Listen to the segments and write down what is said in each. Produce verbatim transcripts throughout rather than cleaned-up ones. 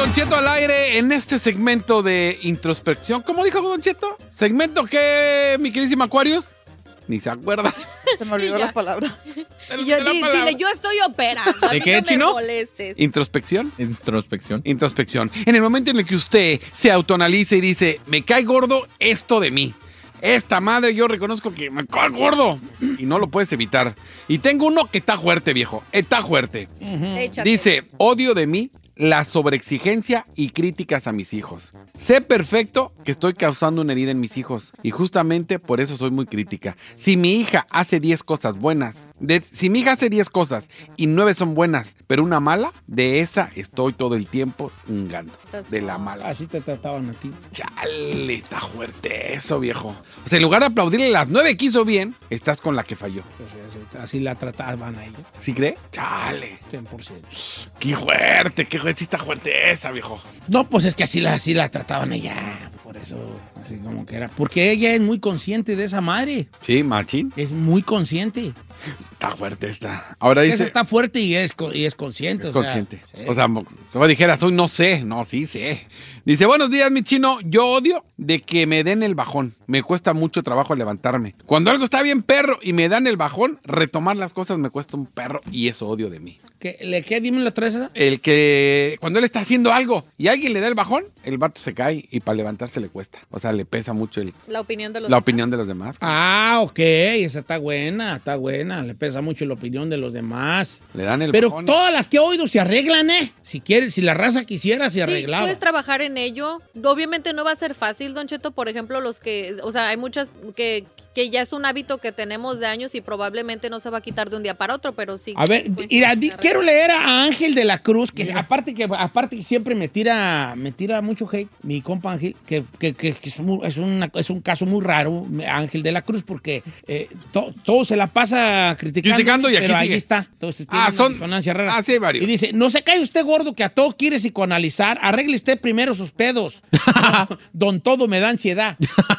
Don Cheto al aire en este segmento de introspección. ¿Cómo dijo Don Cheto? ¿Segmento qué, mi queridísima Aquarius? Ni se acuerda. Se me olvidó la palabra. Y yo, di, dile, yo estoy operando. ¿De qué, no Chino? Me molestes. ¿Introspección? Introspección. Introspección. En el momento en el que usted se autoanaliza y dice, me cae gordo esto de mí. Esta madre yo reconozco que me cae gordo. Y no lo puedes evitar. Y tengo uno que está fuerte, viejo. Está fuerte. Échate. Dice, odio de mí la sobreexigencia y críticas a mis hijos. Sé perfecto que estoy causando una herida en mis hijos y justamente por eso soy muy crítica. Si mi hija hace diez cosas buenas, de, si mi hija hace diez cosas y nueve son buenas, pero una mala, de esa estoy todo el tiempo chingando. De la mala. Así te trataban a ti. Chale, está fuerte eso, viejo. O sea, en lugar de aplaudirle las nueve que hizo bien, estás con la que falló. Pues, así la trataban a ella. ¿Sí cree? Chale. cien por ciento. Qué fuerte, qué fuerte. Sí está fuerte esa, viejo. No, pues es que así la, así la trataban a ella. Por eso, así como que era. Porque ella es muy consciente de esa madre. Sí, machín. Es muy consciente. Está fuerte esta. Ahora dice... Esa está fuerte y es, y es consciente. Es o consciente. Sea, sí. O sea, si dijera, soy no sé. No, sí sé. Dice, buenos días, mi chino. Yo odio de que me den el bajón. Me cuesta mucho trabajo levantarme. Cuando algo está bien perro y me dan el bajón, retomar las cosas me cuesta un perro y eso odio de mí. ¿Qué, le, qué dime la tres esa? El que cuando él está haciendo algo y alguien le da el bajón, el vato se cae y para levantarse le cuesta. O sea, le pesa mucho el, La opinión de los la demás. opinión de los demás. Ah, ok. Esa está buena, está buena. Le pesa mucho la opinión de los demás. Le dan el Pero bajón. todas las que he oído se arreglan, ¿eh? Si quiere, si la raza quisiera, se Sí, arreglaba. puedes trabajar en ello. Obviamente no va a ser fácil, Don Cheto. Por ejemplo, los que, o sea, hay muchas que, que ya es un hábito que tenemos de años y probablemente no se va a quitar de un día para otro, pero sí. A ver, pues, mira, sí, di- se quiero arregla. leer a Ángel de la Cruz, que aparte que aparte que siempre me tira, me tira mucho hate, mi compa Ángel, que, que, que- que es, muy- es, una- es un caso muy raro, Ángel de la Cruz, porque eh, to- todo se la pasa criticando, Criticando y aquí pero ahí sigue. está. Entonces tiene Ah, una son- disonancia rara. ah, sí, hay varios. Y dice, no se cae usted gordo que a todo quiere psicoanalizar, arregle usted primero sus pedos. Don, don todo me da ansiedad.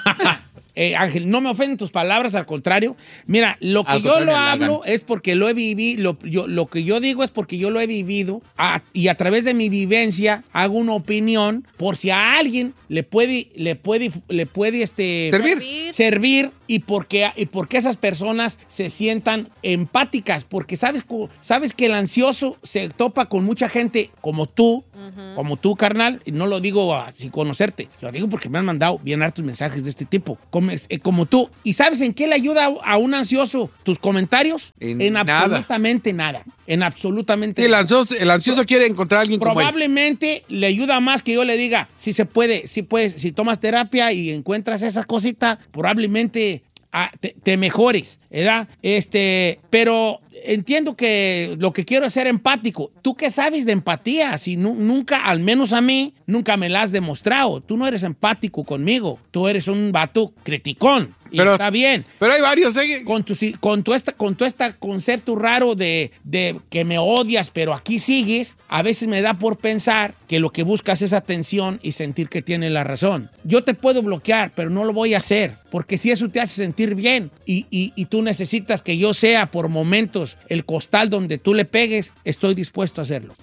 Eh, Ángel, no me ofenden tus palabras, al contrario. Mira, lo que Al yo contrario, lo le hablo hagan. es porque lo he vivido, lo, yo- lo que yo digo es porque yo lo he vivido a- y a través de mi vivencia hago una opinión por si a alguien le puede, le puede, le puede este, Servir. Servir. servir y porque, y porque esas personas se sientan empáticas, porque sabes, cu- sabes que el ansioso se topa con mucha gente como tú, como tú, carnal, y no lo digo así conocerte, lo digo porque me han mandado bien hartos mensajes de este tipo, como, es- eh, como tú. ¿Y sabes en qué le ayuda a, a un ansioso tus comentarios? En nada. absolutamente nada. En absolutamente Sí, el nada. ansioso, el ansioso quiere encontrar a alguien como él. Probablemente le ayuda más que yo le diga, si se puede, si puedes, si tomas terapia y encuentras esa cosita, probablemente ah, te, te mejores, ¿verdad? Este, pero entiendo que lo que quiero es ser empático. ¿Tú qué sabes de empatía? Si nu- nunca, al menos a mí, nunca me la has demostrado. Tú no eres empático conmigo. Tú eres un vato criticón. Y Pero- está bien. Pero hay varios, ¿eh? Con tu, si- con tu, esta, con tu este concepto raro de, de que me odias, pero aquí sigues, a veces me da por pensar que lo que buscas es atención y sentir que tienes la razón. Yo te puedo bloquear, pero no lo voy a hacer, porque si eso te hace sentir bien y, y, y tú necesitas que yo sea por momentos el costal donde tú le pegues, estoy dispuesto a hacerlo.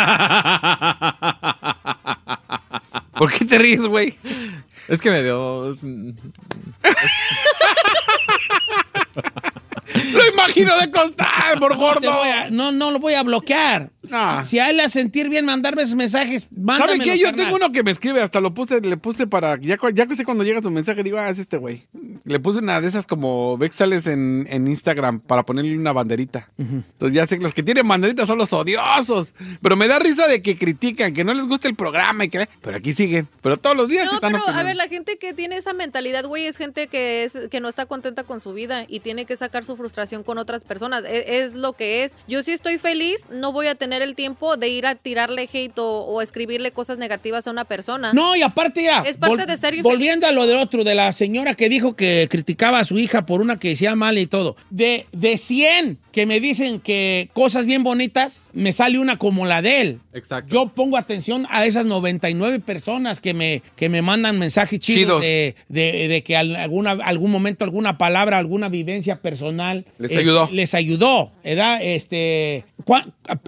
¿Por qué te ríes, güey? Es que me dio... es- Lo imagino de costal, por No, te gordo. voy a- no, no lo voy a bloquear. No. Si, si a él le hace sentir bien mandarme esos mensajes, mándamelo, ¿Sabe qué? Yo carnal. tengo uno que me escribe, hasta lo puse, le puse para, ya, cu- ya que sé cuando llega su mensaje, digo, ah, es este güey. Le puse una de esas como, ve que sales en, en Instagram para ponerle una banderita. Entonces ya sé que los que tienen banderitas son los odiosos. Pero me da risa de que critican, que no les gusta el programa y que... Pero aquí siguen. Pero todos los días No, están pero a opinando. ver, la gente que tiene esa mentalidad, güey, es gente que es que no está contenta con su vida y tiene que sacar su frustración con otras personas. Es, es lo que es. Yo sí estoy feliz, no voy a tener el tiempo de ir a tirarle hate o, o escribirle cosas negativas a una persona. No, y aparte ya. Es parte de ser infeliz. Volviendo a lo del otro, de la señora que dijo que criticaba a su hija por una que decía mal y todo. De, de cien que me dicen que cosas bien bonitas, me sale una como la de él. Exacto. Yo pongo atención a esas noventa y nueve personas que me, que me mandan mensajes chidos, Chidos. De, de- de que al- alguna, algún momento, alguna palabra, alguna vivencia personal Les este, ayudó. les ayudó, ¿verdad? Este, cua- eh, perdón.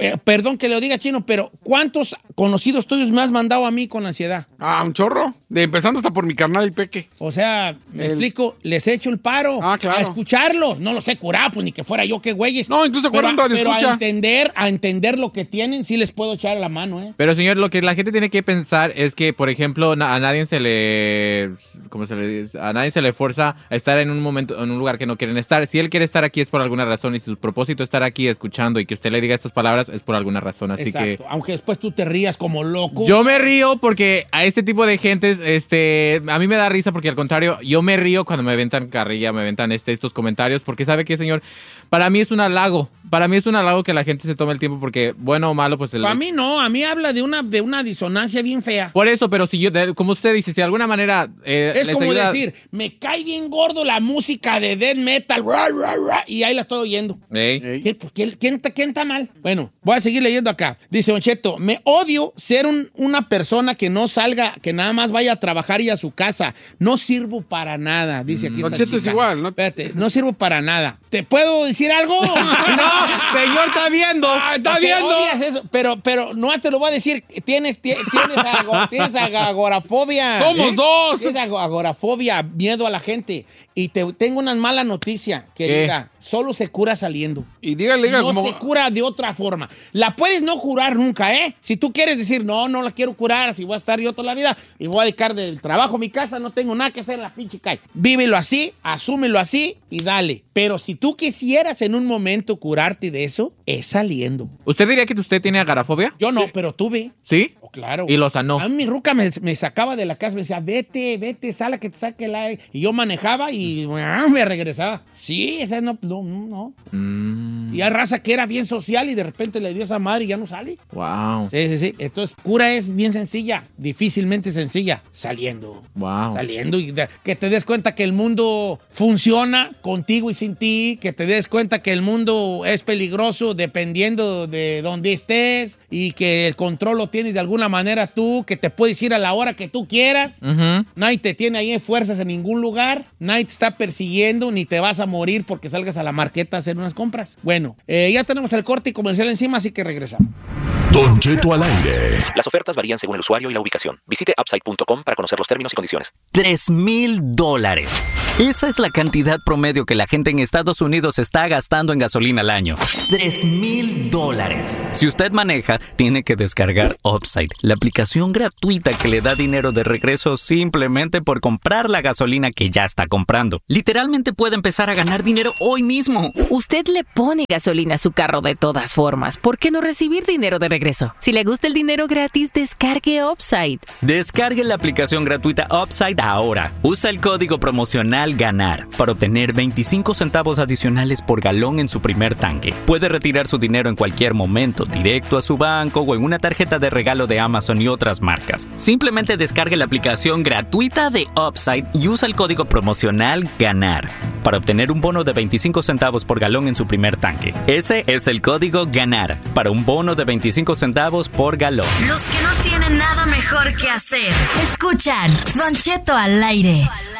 perdón que le diga, Chino, pero ¿cuántos conocidos tuyos me has mandado a mí con ansiedad? Ah, un chorro. De empezando hasta por mi carnal el Peque. O sea, me El- explico, les echo el paro Ah, claro. a escucharlos. No los he curado, pues ni que fuera yo, qué güeyes. No, incluso pero, fuera un radio pero a escucha. entender, a entender lo que tienen, sí les puedo echar la mano, ¿eh? Pero señor, lo que la gente tiene que pensar es que, por ejemplo, na- a nadie se le, ¿cómo se le dice? A nadie se le fuerza a estar en un momento, en un lugar que no quieren estar. Si él quiere estar aquí es por alguna razón y si su propósito es estar aquí escuchando y que usted le diga estas palabras es por alguna razón. Así Exacto. que Aunque después tú te rías como loco. yo me río porque a este tipo de gentes, este, a mí me da risa porque al contrario, yo me río cuando me aventan carrilla, me aventan este, estos comentarios, porque sabe qué, señor, para mí es un halago, para mí es un halago que la gente se tome el tiempo porque, bueno o malo, pues... El, Para mí no, a mí habla de una, de una disonancia bien fea. Por eso, pero si yo, de- como usted dice, si de alguna manera... eh, Es les como ayuda- decir, me cae bien gordo la música de death metal, ra, ra, ra, y ahí la estoy oyendo. Ey. Ey. ¿Qué- por qué- ¿Quién, está- quién está mal? Bueno, voy a seguir leyendo acá. Dice Don Cheto, me odio ser un- una persona que no salga, que nada más vaya a trabajar y a su casa. No sirvo para nada, dice aquí Don esta Cheto es chica. igual, ¿no? Espérate, no sirvo para nada. ¿Te puedo decir algo? No, señor, está viendo. está Porque viendo. odias eso, pero, pero no te lo voy a decir. Tienes, ti- tienes, ago- tienes ag- agorafobia. Somos dos. Tienes ago- agorafobia, miedo a la gente. Y te tengo una mala noticia, querida. Solo se cura saliendo. Y dígale, diga, No como... se cura de otra forma. La puedes no curar nunca, ¿eh? Si tú quieres decir, no, no la quiero curar, si voy a estar yo toda la vida y voy a dedicar del trabajo a mi casa, no tengo nada que hacer en la pinche calle. Vívelo así, asúmelo así y dale. Pero si tú quisieras en un momento curarte de eso, es saliendo. ¿Usted diría que usted tiene agarafobia? Yo no, pero tuve. ¿Sí? Oh, claro. Y lo sanó. A mí mi ruca me, me sacaba de la casa, me decía, vete, vete, sala que te saque el aire. Y yo manejaba y ah, me regresaba. Sí, esa no, no, no. Mm, Y hay raza que era bien social y de repente le dio esa madre y ya no sale. wow. Sí, sí, sí. Entonces, cura es bien sencilla, difícilmente sencilla. Saliendo. Wow. Saliendo y de- que te des cuenta que el mundo funciona contigo y sin ti, que te des cuenta que el mundo es peligroso dependiendo de dónde estés y que el control lo tienes de alguna manera tú, que te puedes ir a la hora que tú quieras. Ujú. Nadie te tiene ahí en fuerzas en ningún lugar. Nadie te está persiguiendo ni te vas a morir porque salgas a la marqueta a hacer unas compras. Bueno, eh, ya tenemos el corte y comercial encima, así que regresamos. Don Cheto al aire. Las ofertas varían según el usuario y la ubicación. Visite upside punto com para conocer los términos y condiciones. Tres mil dólares. Esa es la cantidad promedio que la gente en Estados Unidos está gastando en gasolina al año. Tres mil dólares. Si usted maneja, tiene que descargar Upside, la aplicación gratuita que le da dinero de regreso simplemente por comprar la gasolina que ya está comprando. Literalmente puede empezar a ganar dinero hoy mismo. Usted le pone gasolina a su carro de todas formas. ¿Por qué no recibir dinero de regreso? Si le gusta el dinero gratis, descargue Upside. Descargue la aplicación gratuita Upside ahora. Usa el código promocional GANAR para obtener veinticinco centavos adicionales por galón en su primer tanque. Puede retirar su dinero en cualquier momento, directo a su banco o en una tarjeta de regalo de Amazon y otras marcas. Simplemente descargue la aplicación gratuita de Upside y usa el código promocional GANAR para obtener un bono de veinticinco centavos por galón en su primer tanque. Ese es el código GANAR para un bono de veinticinco centavos por galón. Los que no tienen nada mejor que hacer. Escuchan Don Cheto al aire.